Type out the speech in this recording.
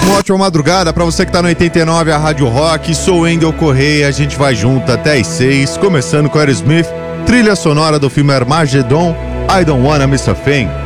Uma ótima madrugada pra você que tá no 89, a Rádio Rock. Sou o Wendel Correia, a gente vai junto até às 6, começando com Aerosmith, trilha sonora do filme Armageddon, I Don't Wanna Miss a Thing.